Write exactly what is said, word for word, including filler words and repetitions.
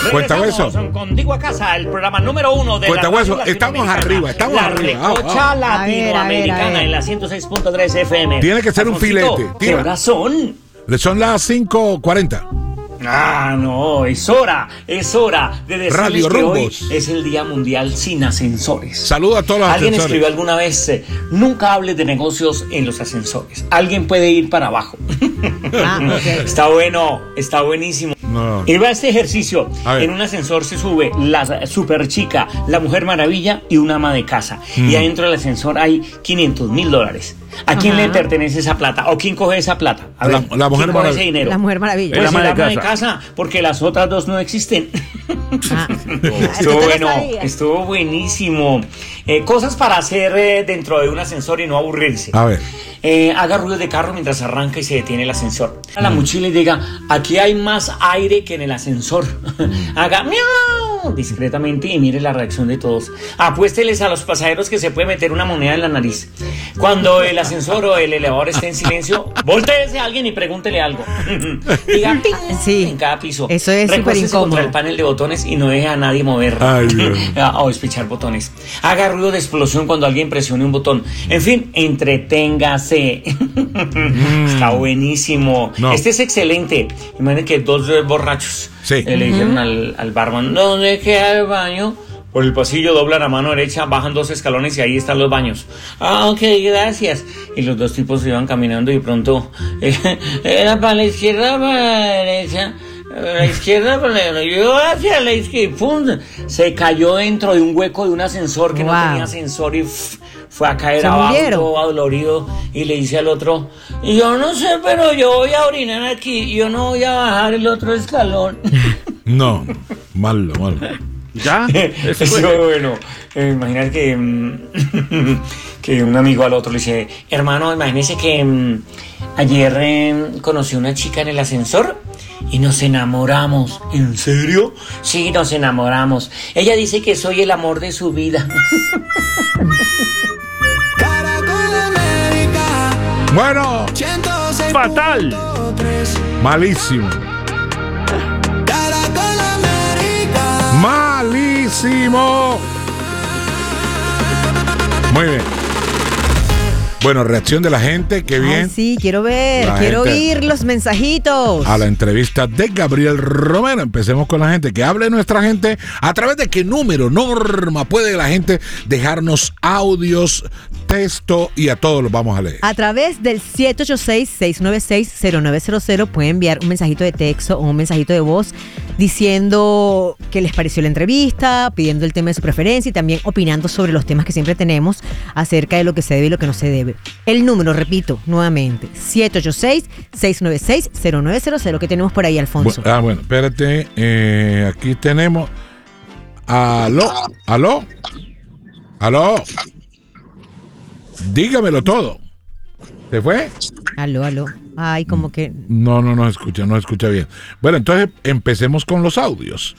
Cuentahueso. Contigo a casa, el programa número uno de Cuentahueso, la estamos arriba, estamos la arriba. La recocha Ah, latinoamericana a ver, a ver, a ver. en la ciento seis punto tres F M. Tiene que ser un Alfonsito, filete. ¿qué Tira. horas son? Son las cinco cuarenta. Ah, no, es hora, es hora de decirles Radio que hoy Rumbos. es el Día Mundial sin ascensores. Saluda a todos los Alguien ascensores. escribió alguna vez, eh, nunca hables de negocios en los ascensores. Alguien puede ir para abajo. Ah, ok. Está bueno, está buenísimo. No. Y va este ejercicio. A ver. En un ascensor se sube la super chica, la Mujer Maravilla y una ama de casa. Mm. Y adentro del ascensor hay quinientos mil dólares. ¿A quién Ajá. le pertenece esa plata? ¿O quién coge esa plata? A La- ver, la Mujer ¿quién coge Marav- ese dinero? La Mujer Maravilla. Pues El ama el de ama de casa. casa, porque las otras dos no existen. Ah. Estuvo ¿Tú te lo bueno, sabías? estuvo buenísimo. Eh, cosas para hacer eh, dentro de un ascensor y no aburrirse. A ver. Eh, haga ruido de carro mientras arranca y se detiene el ascensor. A la mochila y diga, aquí hay más aire que en el ascensor. Haga miau discretamente y mire la reacción de todos. Apuésteles a los pasajeros que se puede meter una moneda en la nariz. Cuando el ascensor o el elevador esté en silencio, voltéese a alguien y pregúntele algo. Diga ping Sí, en cada piso. eso es súper Recuéstese incómodo. contra el panel de botones y no deje a nadie mover Ay, Dios. o despichar botones. Haga ruido de explosión cuando alguien presione un botón. En fin, entreténgase. Está buenísimo. No. Este es excelente. Imaginen que dos eh, borrachos Sí. eh, le dijeron al, al barman, ¿dónde queda el baño? Por el pasillo doblan a mano derecha, bajan dos escalones y ahí están los baños. Ah, ok, gracias. Y los dos tipos se iban caminando y pronto, eh, era para la izquierda, para la derecha. A la izquierda, para la derecha. Yo hacia la izquierda y ¡pum! Se cayó dentro de un hueco de un ascensor que Wow. no tenía ascensor y ¡f! Fue a caer ¿Se abajo murieron? todo adolorido y le dice al otro, yo no sé, pero yo voy a orinar aquí, yo no voy a bajar el otro escalón. No. Malo, malo. ¿Ya? Eso Eso fue. bueno. Eh, imaginar que, mm, que un amigo al otro le dice, hermano, imagínese que mm, ayer eh, conocí una chica en el ascensor y nos enamoramos. ¿En serio? Sí, nos enamoramos. Ella dice que soy el amor de su vida. Bueno, Fatal. malísimo. Malísimo. Muy bien. Bueno, reacción de la gente, qué bien. Ay, sí, quiero ver, La quiero gente- oír los mensajitos. A la entrevista de Gabriel Romero. Empecemos con la gente. Que hable nuestra gente. ¿A través de qué número, Norma, puede la gente dejarnos audios, texto y a todos los vamos a leer? A través del siete ocho seis, seis nueve seis, cero nueve cero cero pueden enviar un mensajito de texto o un mensajito de voz diciendo qué les pareció la entrevista, pidiendo el tema de su preferencia y también opinando sobre los temas que siempre tenemos acerca de lo que se debe y lo que no se debe. El número, repito, nuevamente, siete ocho seis, seis nueve seis, cero nueve cero cero. ¿Qué tenemos por ahí, Alfonso? Bu- ah, bueno, espérate. eh, aquí tenemos. Aló, aló, aló. Dígamelo todo. ¿Se fue? Aló, aló. Ay, como que... No, no, no escucha, no escucha bien. Bueno, entonces empecemos con los audios.